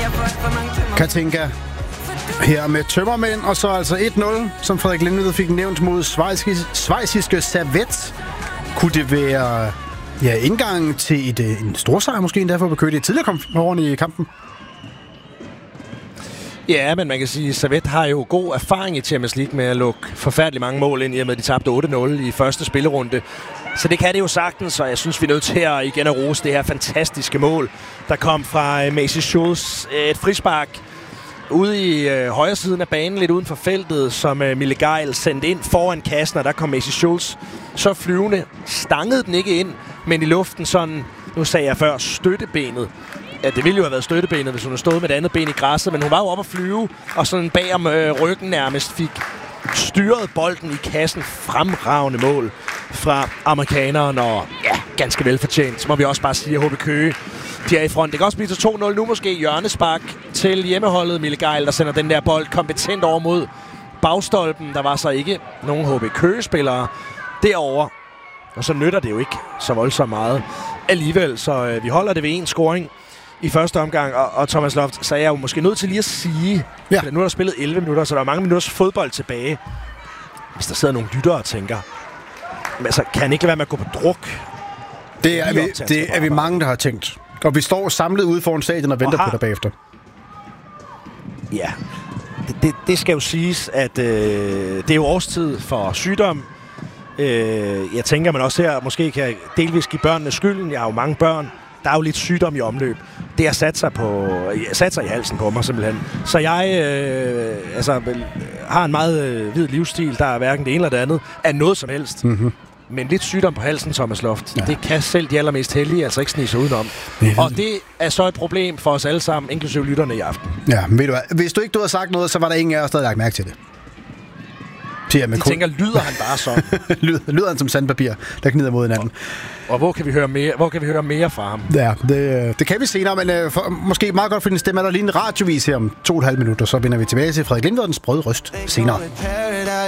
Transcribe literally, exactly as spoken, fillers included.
Katinka her med Tømmermænd, og så altså et nul, som Frederik Lindved fik nævnt mod schweiziske Servette. Kunne det være ja, indgangen til et, en storsejr måske endda for at bekøre det tidligere kom foran i kampen? Ja, men man kan sige, at Servette har jo god erfaring i Champions League med at lukke forfærdeligt mange mål ind, i og med at de tabte otte nul i første spillerunde. Så det kan det jo sagtens, så jeg synes, vi er nødt til at igen at rose det her fantastiske mål, der kom fra Macy Schulz. Et frispark ude i øh, højre siden af banen, lidt uden for feltet, som øh, Mille Geil sendte ind foran kassen, og der kom Macy Schulz så flyvende. Stangede den ikke ind, men i luften sådan, nu sagde jeg før, støttebenet. Ja, det ville jo have været støttebenet, hvis hun havde stået med et andet ben i græsset, men hun var jo oppe at flyve, og sådan bag om øh, ryggen nærmest fik styret bolden i kassen. Fremragende mål fra amerikaneren, og ja, ganske velfortjent. Så må vi også bare sige, at H B Køge, de er i front. Det kan også blive til to nul nu måske. Hjørnespark til hjemmeholdet Mille Geil, der sender den der bold kompetent over mod bagstolpen. Der var så ikke nogen H B Køge-spillere derovre, og så nytter det jo ikke så voldsomt meget alligevel. Så øh, vi holder det ved en scoring i første omgang, og, og Thomas Loft, så er jeg jo måske nødt til lige at sige, ja. Nu er der spillet elleve minutter, så der er mange minutters fodbold tilbage. Hvis der sidder nogle lyttere og tænker, men altså, kan han ikke være med at gå på druk? Det er, vi, det er vi mange, der har tænkt. Og vi står samlet ude foran stadion og venter og har... på dig bagefter. Ja, det, det, det skal jo siges, at øh, det er jo årstid for sygdom. Øh, jeg tænker, man også her måske kan delvis give børnene skylden. Jeg har jo mange børn. Der er jo lidt sygdom i omløb. Det har sat sig, på, sat sig i halsen på mig simpelthen. Så jeg øh, altså, har en meget øh, hvid livsstil, der er hverken det ene eller det andet, af noget som helst. Mm-hmm. Men lidt sygdom på halsen, Thomas Loft, ja. Det kan selv de allermest heldige altså ikke snige sig udenom. Ja. Og det er så et problem for os alle sammen, inklusive lytterne i aften. Ja, men ved du hvad? Hvis du ikke du havde sagt noget, så var der ingen af os, der havde lagt mærke til det. De tænker, lyder han bare sådan? lyder, lyder han som sandpapir, der gnider mod hinanden. Og, og hvor kan vi høre mere, hvor kan vi høre mere fra ham? Ja, det, det kan vi senere, men uh, for, måske meget godt for din stemme er der lige en radiovis her om to og et halvt minutter, så vender vi tilbage til Frederik Lindved og den sprøde røst senere.